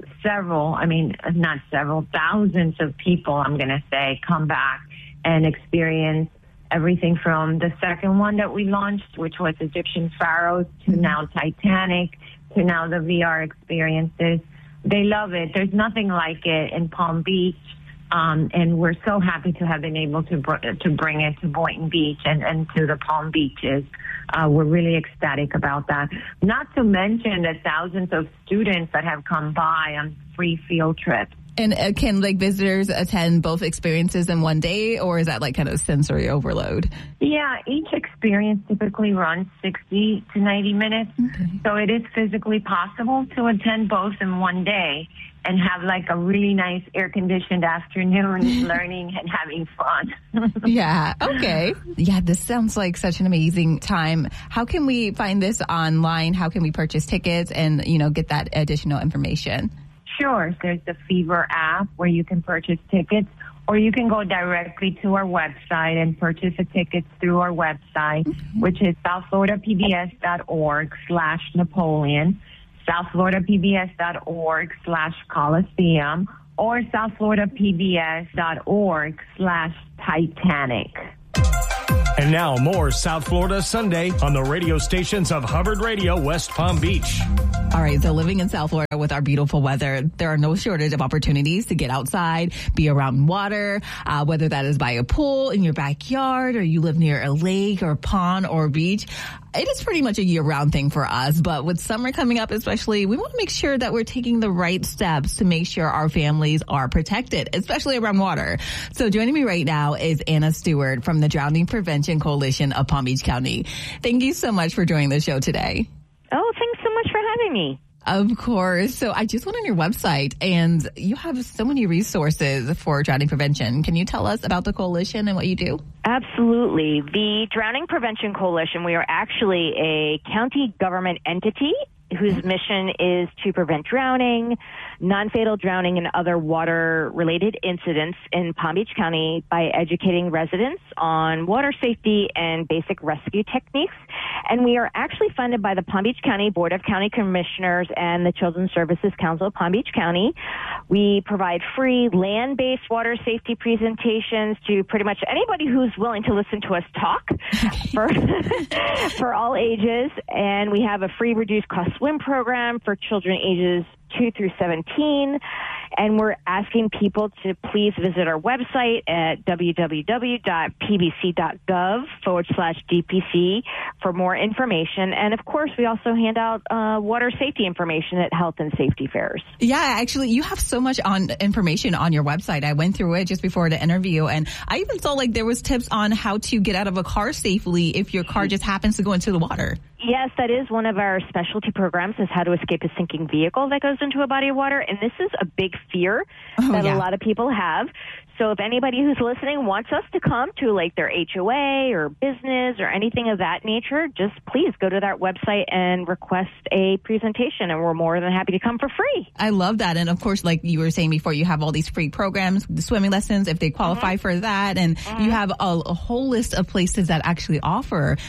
thousands of people, I'm going to say, come back and experience everything from the second one that we launched, which was Egyptian Pharaohs, to now Titanic, to now the VR experiences. They love it. There's nothing like it in Palm Beach. And we're so happy to have been able to bring it to Boynton Beach and to the Palm Beaches. We're really ecstatic about that. Not to mention the thousands of students that have come by on free field trips. And can visitors attend both experiences in one day, or is that kind of sensory overload? Yeah, each experience typically runs 60 to 90 minutes. Okay. So it is physically possible to attend both in one day and have a really nice air-conditioned afternoon learning and having fun. Yeah, okay. Yeah, this sounds like such an amazing time. How can we find this online? How can we purchase tickets and, get that additional information? Sure. There's the Fever app where you can purchase tickets, or you can go directly to our website and purchase the tickets through our website, which is southfloridapbs.org/Napoleon, southfloridapbs.org/Coliseum, or southfloridapbs.org/Titanic. And now more South Florida Sunday on the radio stations of Hubbard Radio, West Palm Beach. All right, so living in South Florida with our beautiful weather, there are no shortage of opportunities to get outside, be around water, whether that is by a pool in your backyard or you live near a lake or pond or beach. It is pretty much a year-round thing for us, but with summer coming up especially, we want to make sure that we're taking the right steps to make sure our families are protected, especially around water. So joining me right now is Anna Stewart from the Drowning Prevention Coalition of Palm Beach County. Thank you so much for joining the show today. Oh, thanks so much for having me. Of course. So I just went on your website and you have so many resources for drowning prevention. Can you tell us about the coalition and what you do? Absolutely. The Drowning Prevention Coalition, we are actually a county government entity whose mission is to prevent drowning, non-fatal drowning, and other water-related incidents in Palm Beach County by educating residents on water safety and basic rescue techniques. And we are actually funded by the Palm Beach County Board of County Commissioners and the Children's Services Council of Palm Beach County. We provide free land-based water safety presentations to pretty much anybody who's willing to listen to us talk for all ages. And we have a free reduced cost swim program for children ages 2 through 17. And we're asking people to please visit our website at www.pbc.gov/DPC for more information. And of course, we also hand out water safety information at health and safety fairs. Yeah, actually, you have so much information on your website. I went through it just before the interview, and I even saw there was tips on how to get out of a car safely if your car just happens to go into the water. Yes, that is one of our specialty programs, is how to escape a sinking vehicle that goes into a body of water. And this is a big fear that a lot of people have. So if anybody who's listening wants us to come to their HOA or business or anything of that nature, just please go to that website and request a presentation, and we're more than happy to come for free. I love that. And of course, like you were saying before, you have all these free programs, the swimming lessons, if they qualify for that. And you have a whole list of places that actually offer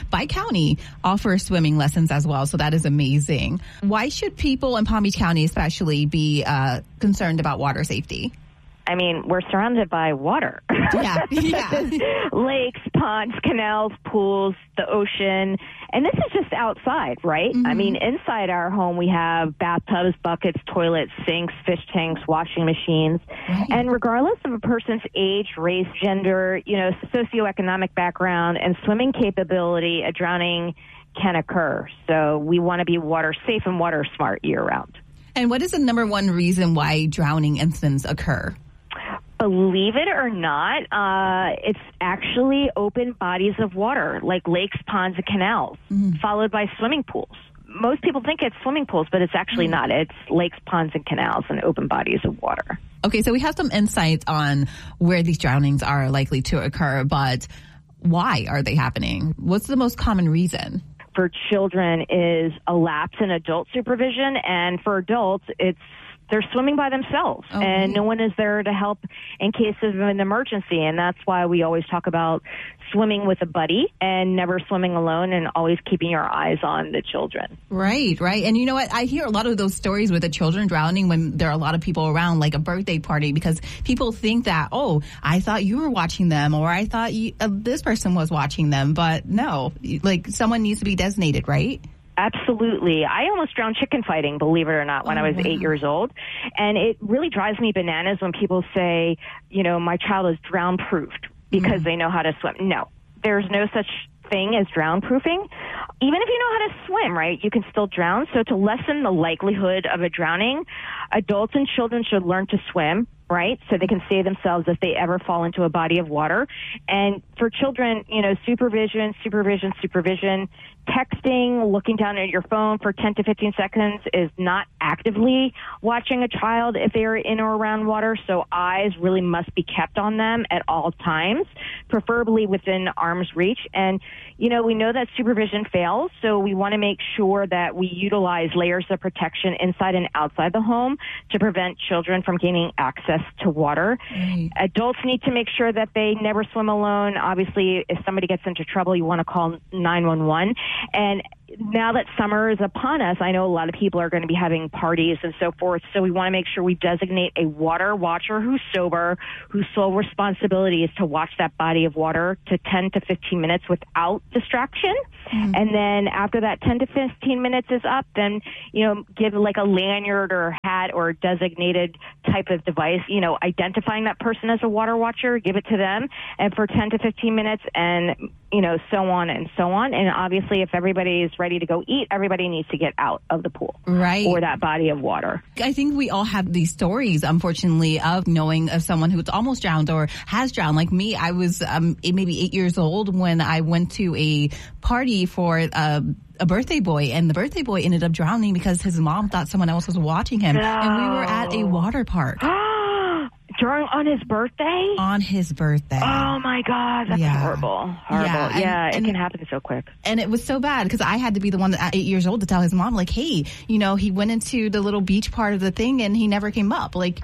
swimming lessons as well. So that is amazing. Why should people in Palm Beach County especially be concerned about water safety? I mean, we're surrounded by water. Yeah. Lakes, ponds, canals, pools, the ocean. And this is just outside, right? Mm-hmm. I mean, inside our home, we have bathtubs, buckets, toilets, sinks, fish tanks, washing machines. Right. And regardless of a person's age, race, gender, socioeconomic background, and swimming capability, a drowning can occur. So we want to be water safe and water smart year round. And what is the number one reason why drowning incidents occur? Believe it or not, it's actually open bodies of water, like lakes, ponds, and canals, followed by swimming pools. Most people think it's swimming pools, but it's actually not. It's lakes, ponds, and canals, and open bodies of water. Okay, so we have some insights on where these drownings are likely to occur, but why are they happening? What's the most common reason? For children is a lapse in adult supervision, and for adults, they're swimming by themselves, and no one is there to help in case of an emergency. And that's why we always talk about swimming with a buddy and never swimming alone, and always keeping your eyes on the children. Right. And you know what? I hear a lot of those stories with the children drowning when there are a lot of people around, like a birthday party, because people think that, I thought you were watching them, or I thought this person was watching them. But no, someone needs to be designated, right? Absolutely. I almost drowned chicken fighting, believe it or not, when I was 8 years old. And it really drives me bananas when people say, my child is drown-proofed because they know how to swim. No, there's no such thing as drown-proofing. Even if you know how to swim, right, you can still drown. So to lessen the likelihood of a drowning, adults and children should learn to swim right? So they can save themselves if they ever fall into a body of water. And for children, supervision. Texting, looking down at your phone for 10 to 15 seconds is not actively watching a child if they are in or around water. So eyes really must be kept on them at all times, preferably within arm's reach. And, we know that supervision fails, so we want to make sure that we utilize layers of protection inside and outside the home to prevent children from gaining access to water. Right. Adults need to make sure that they never swim alone. Obviously, if somebody gets into trouble, you want to call 911. And now that summer is upon us, I know a lot of people are going to be having parties and so forth, so we want to make sure we designate a water watcher who's sober, whose sole responsibility is to watch that body of water to 10 to 15 minutes without distraction. Mm-hmm. And then after that 10 to 15 minutes is up, then, give like a lanyard or hat or designated type of device, identifying that person as a water watcher, give it to them, and for 10 to 15 minutes and, so on and so on. And obviously, if everybody is ready to go eat, everybody needs to get out of the pool. Right. Or that body of water. I think we all have these stories, unfortunately, of knowing of someone who's almost drowned or has drowned. Like me, I was maybe 8 years old when I went to a party for a birthday boy, and the birthday boy ended up drowning because his mom thought someone else was watching him. No. And we were at a water park. On his birthday? On his birthday. Oh, my God. That's horrible. Horrible. Yeah, it can happen so quick. And it was so bad because I had to be the one at 8 years old to tell his mom, like, hey, he went into the little beach part of the thing and he never came up. Like,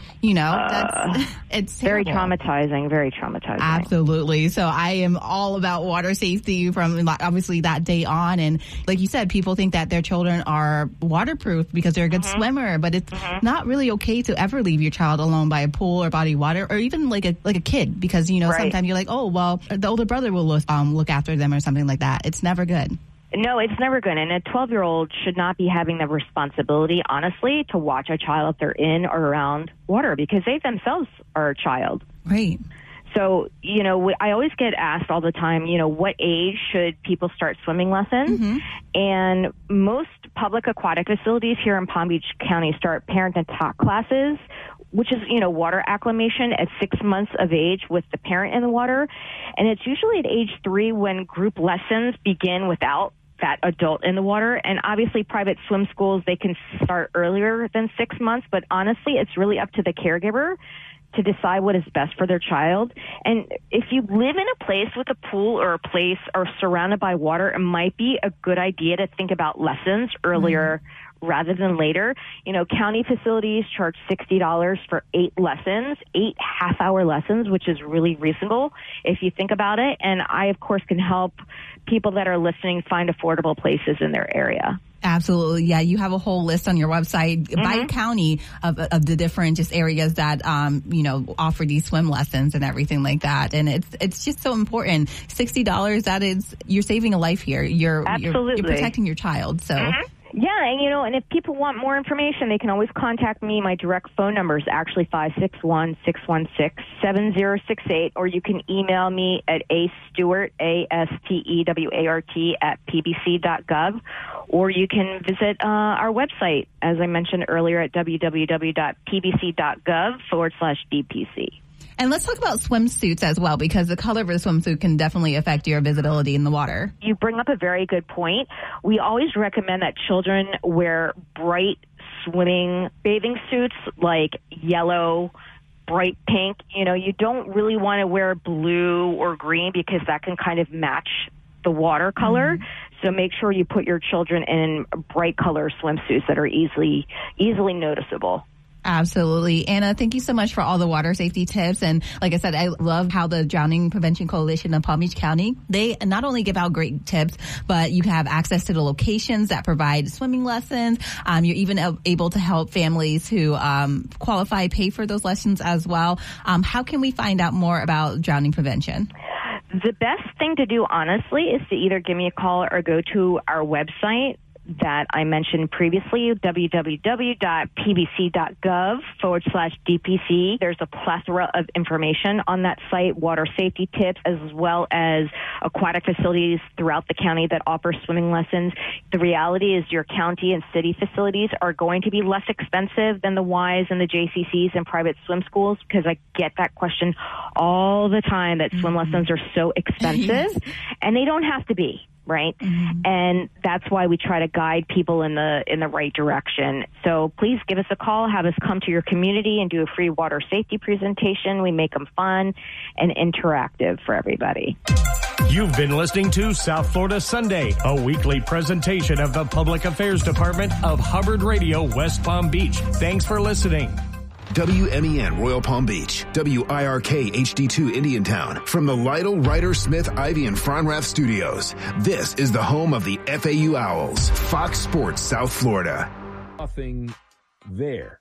it's very terrible. traumatizing. Very traumatizing. Absolutely. So I am all about water safety from obviously that day on. And like you said, people think that their children are waterproof because they're a good swimmer, but it's not really okay to ever leave your child alone by a pool or body water, or even like a kid, because sometimes you're like, oh well, the older brother will look after them or something like that. It's never good. No, it's never good. And a 12-year-old should not be having the responsibility, honestly, to watch a child if they're in or around water, because they themselves are a child. Right. So, I always get asked all the time, what age should people start swimming lessons? Mm-hmm. And most public aquatic facilities here in Palm Beach County start parent and talk classes, which is, water acclimation at 6 months of age with the parent in the water. And it's usually at age 3 when group lessons begin without that adult in the water. And obviously private swim schools, they can start earlier than 6 months, but honestly, it's really up to the caregiver to decide what is best for their child. And if you live in a place with a pool or a place or surrounded by water, it might be a good idea to think about lessons earlier rather than later. County facilities charge $60 for 8 lessons, 8 half-hour lessons, which is really reasonable if you think about it. And I, of course, can help people that are listening find affordable places in their area. Absolutely. Yeah. You have a whole list on your website by county of the different just areas that, offer these swim lessons and everything like that. And it's just so important. $60, that is, you're saving a life here. You're protecting your child. So. Yeah, and if people want more information, they can always contact me. My direct phone number is actually 561-616-7068, or you can email me at astewart, ASTEWART, @pbc.gov, or you can visit our website, as I mentioned earlier, at www.pbc.gov/DPC. And let's talk about swimsuits as well, because the color of a swimsuit can definitely affect your visibility in the water. You bring up a very good point. We always recommend that children wear bright swimming bathing suits like yellow, bright pink. You don't really want to wear blue or green because that can kind of match the water color. So make sure you put your children in bright color swimsuits that are easily noticeable. Absolutely. Anna, thank you so much for all the water safety tips. And like I said, I love how the Drowning Prevention Coalition of Palm Beach County, they not only give out great tips, but you have access to the locations that provide swimming lessons. You're even able to help families who qualify pay for those lessons as well. How can we find out more about drowning prevention? The best thing to do, honestly, is to either give me a call or go to our website, that I mentioned previously, www.pbc.gov/DPC. There's a plethora of information on that site, water safety tips, as well as aquatic facilities throughout the county that offer swimming lessons. The reality is your county and city facilities are going to be less expensive than the Ys and the JCCs and private swim schools, because I get that question all the time, that swim lessons are so expensive, and they don't have to be. Right. And that's why we try to guide people in the right direction. So please give us a call, have us come to your community and do a free water safety presentation. We make them fun and interactive for everybody. You've been listening to South Florida Sunday, a weekly presentation of the Public Affairs Department of Hubbard Radio, West Palm Beach. Thanks for listening. WMEN Royal Palm Beach, WIRK HD2 Indiantown. From the Lytle, Ryder, Smith, Ivy, and Fronrath studios, this is the home of the FAU Owls, Fox Sports South Florida. Nothing there.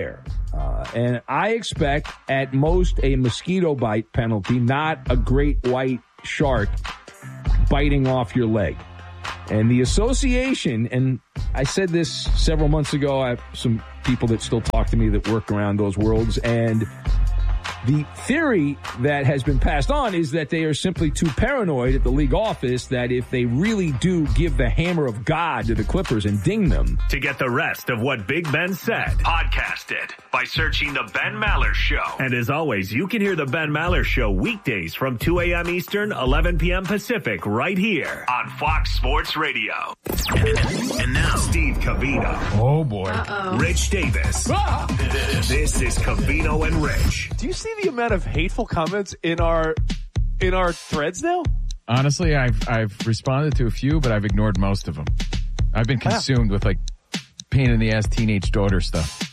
And I expect at most a mosquito bite penalty, not a great white shark biting off your leg. And the association, and I said this several months ago, I have some people that still talk to me that work around those worlds, and the theory that has been passed on is that they are simply too paranoid at the league office, that if they really do give the hammer of God to the Clippers and ding them. To get the rest of what Big Ben said, podcast it by searching The Ben Maller Show. And as always, you can hear The Ben Maller Show weekdays from 2 a.m. Eastern, 11 p.m. Pacific, right here on Fox Sports Radio. And now, Steve Covino. Oh, boy. Rich Davis. This is Covino and Rich. Do you see the amount of hateful comments in our threads now? Honestly, I've responded to a few, but I've ignored most of them. I've been consumed with like pain in the ass teenage daughter stuff.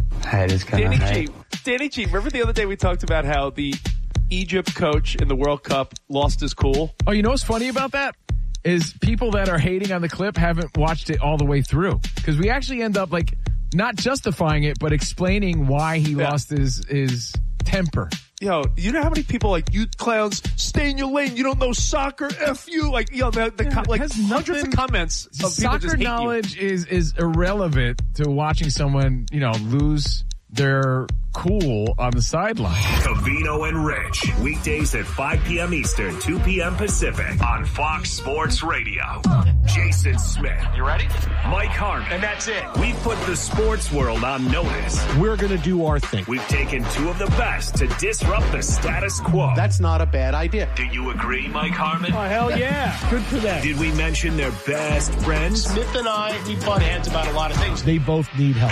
Danny G, remember the other day we talked about how the Egypt coach in the World Cup lost his cool? Oh, you know what's funny about that? Is people that are hating on the clip haven't watched it all the way through. Because we actually end up like not justifying it, but explaining why he lost his temper. Yo, you know how many people like, you clowns, stay in your lane, you don't know soccer, F you, like, you know, hundreds of comments of people soccer just hate knowledge is irrelevant to watching someone, lose their cool on the sideline. Covino and Rich, weekdays at 5 p.m. Eastern, 2 p.m. Pacific on Fox Sports Radio. Jason Smith. You ready? Mike Harmon. And that's it. We've put the sports world on notice. We're going to do our thing. We've taken two of the best to disrupt the status quo. That's not a bad idea. Do you agree, Mike Harmon? Oh, hell yeah. Good for them. Did we mention their best friends? Smith and I, we butt heads about a lot of things. They both need help.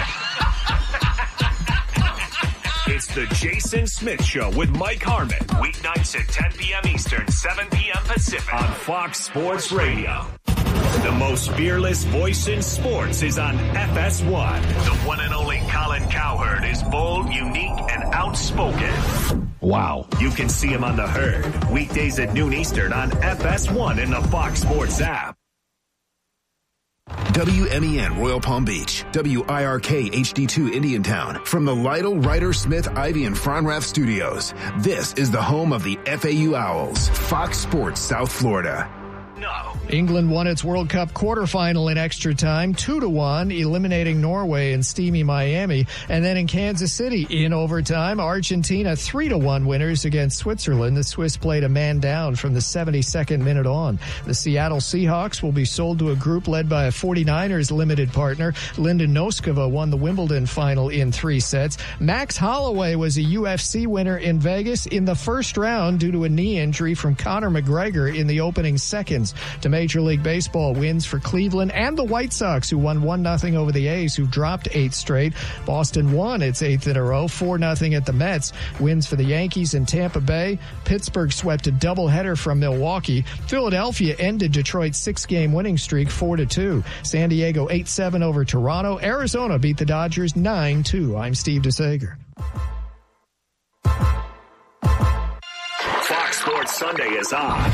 It's the Jason Smith Show with Mike Harmon. Weeknights at 10 p.m. Eastern, 7 p.m. Pacific on Fox Sports Radio. The most fearless voice in sports is on FS1. The one and only Colin Cowherd is bold, unique, and outspoken. Wow. You can see him on The Herd, weekdays at noon Eastern on FS1 in the Fox Sports app. WMEN Royal Palm Beach, WIRK HD2 Indiantown. From the Lytle, Ryder, Smith, Ivy, and Fronrath studios, this is the home of the FAU Owls, Fox Sports South Florida. No. England won its World Cup quarterfinal in extra time, 2-1, eliminating Norway in steamy Miami. And then in Kansas City, in overtime, Argentina 3-1 winners against Switzerland. The Swiss played a man down from the 72nd minute on. The Seattle Seahawks will be sold to a group led by a 49ers limited partner. Linda Noskova won the Wimbledon final in 3 sets. Max Holloway was a UFC winner in Vegas in the first round due to a knee injury from Conor McGregor in the opening seconds. To Major League Baseball, wins for Cleveland and the White Sox, who won 1-0 over the A's, who dropped 8 straight. Boston won its 8th in a row, 4-0 at the Mets. Wins for the Yankees and Tampa Bay. Pittsburgh swept a doubleheader from Milwaukee. Philadelphia ended Detroit's 6-game winning streak 4-2. San Diego 8-7 over Toronto. Arizona beat the Dodgers 9-2. I'm Steve DeSager. Fox Sports Sunday is on.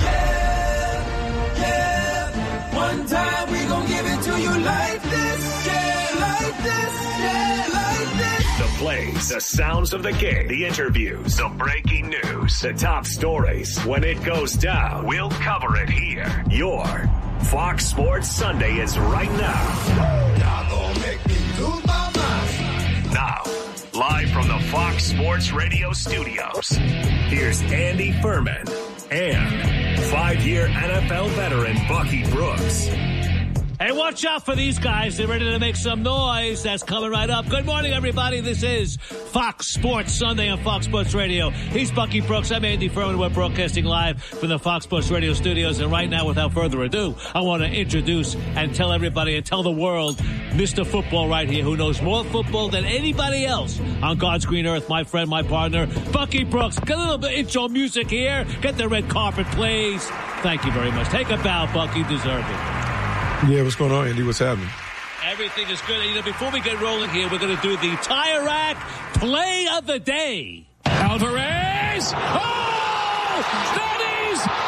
One time we gon' give it to you like this, yeah, like this, yeah, like this. The plays, the sounds of the game, the interviews, the breaking news, the top stories. When it goes down, we'll cover it here. You're Fox Sports Sunday is right now. Y'all gonna make me lose my mind. Now, live from the Fox Sports Radio studios, here's Andy Furman and 5-year NFL veteran Bucky Brooks. Hey, watch out for these guys. They're ready to make some noise. That's coming right up. Good morning, everybody. This is Fox Sports Sunday on Fox Sports Radio. He's Bucky Brooks. I'm Andy Furman. We're broadcasting live from the Fox Sports Radio studios. And right now, without further ado, I want to introduce and tell everybody and tell the world Mr. Football right here, who knows more football than anybody else on God's green earth. My friend, my partner, Bucky Brooks. Get a little bit of intro music here. Get the red carpet, please. Thank you very much. Take a bow, Bucky. You deserve it. Yeah, what's going on, Andy? What's happening? Everything is good. You know, before we get rolling here, we're going to do the Tire Rack Play of the Day. Alvarez! Oh! That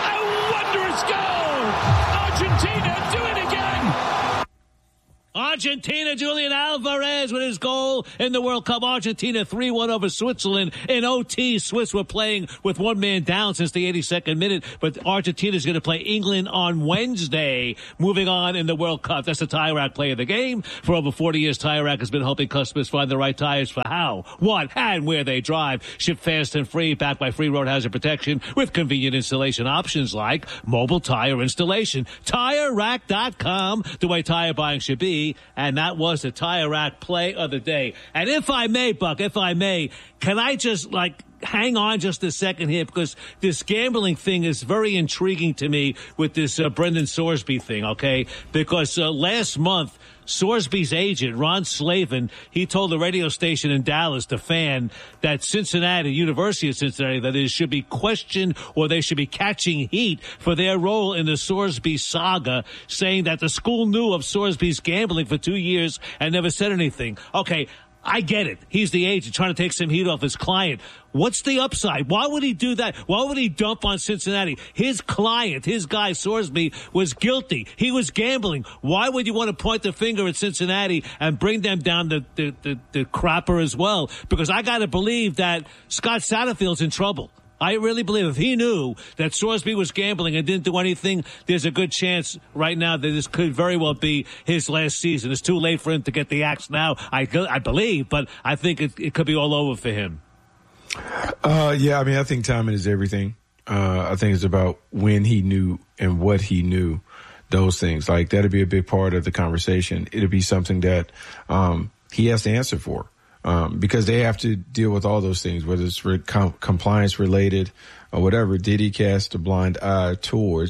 is a wondrous goal! Argentina do it again! Argentina, Julian Alvarez with his goal in the World Cup. Argentina 3-1 over Switzerland. In OT, Swiss were playing with one man down since the 82nd minute, but Argentina's going to play England on Wednesday. Moving on in the World Cup. That's the Tire Rack Play of the Game. For over 40 years, Tire Rack has been helping customers find the right tires for how, what, and where they drive. Ship fast and free, backed by free road hazard protection with convenient installation options like mobile tire installation. TireRack.com, the way tire buying should be. And that was the Tire Rack Play of the Day. And if I may, Buck, can I just, hang on just a second here, because this gambling thing is very intriguing to me with this Brendan Sorsby thing, okay? Because last month, Sorsby's agent, Ron Slavin, he told the radio station in Dallas, The Fan, that Cincinnati, University of Cincinnati, that is, should be questioned or they should be catching heat for their role in the Sorsby saga, saying that the school knew of Sorsby's gambling for 2 years and never said anything. Okay, I get it. He's the agent trying to take some heat off his client. What's the upside? Why would he do that? Why would he dump on Cincinnati? His client, his guy, Sorsby, was guilty. He was gambling. Why would you want to point the finger at Cincinnati and bring them down the crapper as well? Because I got to believe that Scott Satterfield's in trouble. I really believe if he knew that Sorsby was gambling and didn't do anything, there's a good chance right now that this could very well be his last season. It's too late for him to get the axe now, I believe, but I think it could be all over for him. Yeah, I mean, I think timing is everything. I think it's about when he knew and what he knew, those things. Like, that'd be a big part of the conversation. It'd be something that he has to answer for. Because they have to deal with all those things, whether it's compliance related or whatever. Did he turn a blind eye towards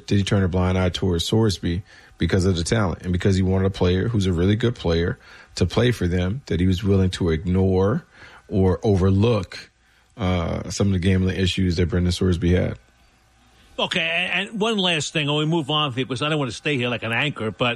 Sorsby because of the talent and because he wanted a player who's a really good player to play for them, that he was willing to ignore or overlook some of the gambling issues that Brendan Sorsby had? Okay, and one last thing, and we move on because I don't want to stay here like an anchor, but,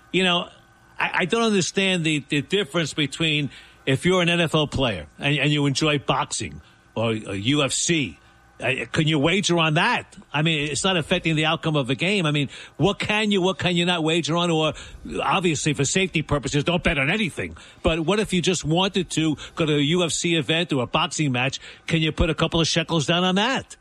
I don't understand the difference between if you're an NFL player and you enjoy boxing or UFC, can you wager on that? I mean, it's not affecting the outcome of the game. I mean, what can you not wager on? Or obviously for safety purposes, don't bet on anything. But what if you just wanted to go to a UFC event or a boxing match? Can you put a couple of shekels down on that?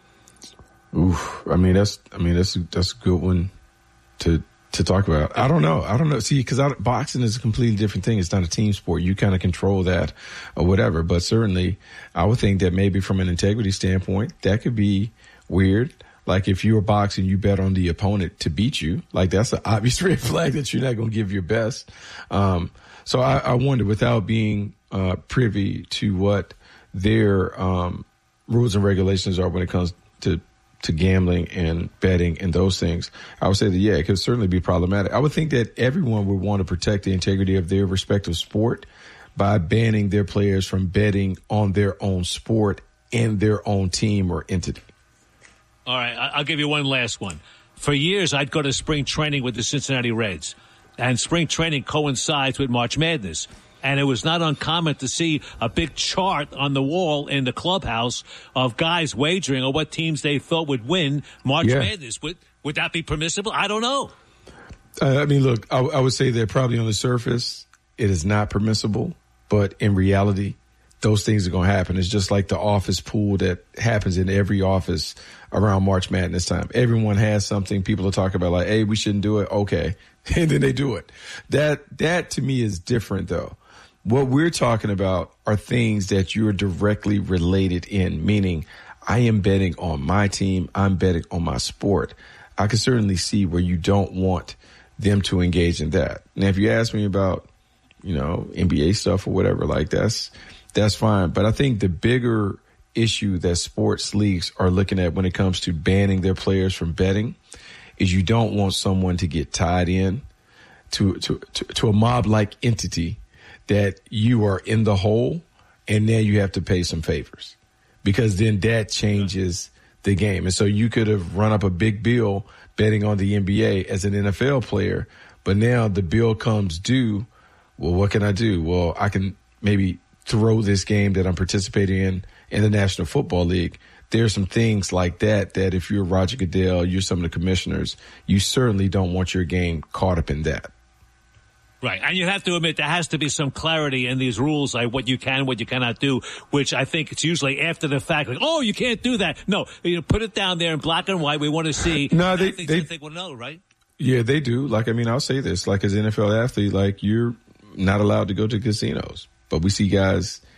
Oof. That's a good one to talk about. I don't know. See, because boxing is a completely different thing. It's not a team sport. You kind of control that or whatever. But certainly, I would think that maybe from an integrity standpoint, that could be weird. Like if you were boxing, you bet on the opponent to beat you. Like that's an obvious red flag that you're not going to give your best. So I wonder, without being privy to what their rules and regulations are when it comes to gambling and betting and those things, I would say that, yeah, it could certainly be problematic. I would think that everyone would want to protect the integrity of their respective sport by banning their players from betting on their own sport and their own team or entity. All right, I'll give you one last one. For years, I'd go to spring training with the Cincinnati Reds, and spring training coincides with March Madness. And it was not uncommon to see a big chart on the wall in the clubhouse of guys wagering on what teams they thought would win March Madness. Would that be permissible? I don't know. Look, I would say that probably on the surface it is not permissible, but in reality, those things are going to happen. It's just like the office pool that happens in every office around March Madness time. Everyone has something. People are talking about like, hey, we shouldn't do it. Okay. And then they do it. That to me is different though. What we're talking about are things that you're directly related in, meaning I am betting on my team. I'm betting on my sport. I can certainly see where you don't want them to engage in that. Now, if you ask me about, NBA stuff or whatever, like that's fine. But I think the bigger issue that sports leagues are looking at when it comes to banning their players from betting is you don't want someone to get tied in to a mob-like entity that you are in the hole and now you have to pay some favors, because then that changes the game. And so you could have run up a big bill betting on the NBA as an NFL player, but now the bill comes due. Well, what can I do? Well, I can maybe throw this game that I'm participating in the National Football League. There's some things like that if you're Roger Goodell, you're some of the commissioners, you certainly don't want your game caught up in that. Right. And you have to admit there has to be some clarity in these rules, like what you can, what you cannot do, which I think it's usually after the fact, like, oh, you can't do that. No, put it down there in black and white. We want to see. No, they will know, right? Yeah, they do. Like, I'll say this, like as an NFL athlete, like you're not allowed to go to casinos, but we see guys